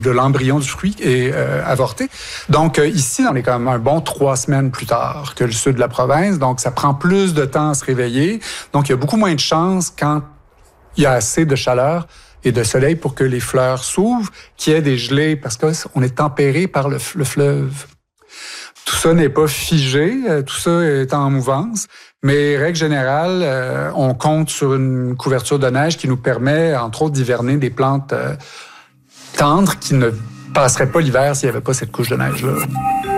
de l'embryon du fruit est avorté. Donc ici, on est quand même un bon 3 semaines plus tard que le sud de la province. Donc ça prend plus de temps à se réveiller. Donc il y a beaucoup moins de chances quand il y a assez de chaleur et de soleil pour que les fleurs s'ouvrent, qu'il y ait des gelées parce qu'on est tempéré par le fleuve. Tout ça n'est pas figé, tout ça est en mouvance, mais règle générale, on compte sur une couverture de neige qui nous permet, entre autres, d'hiverner des plantes tendres qui ne passeraient pas l'hiver s'il n'y avait pas cette couche de neige-là.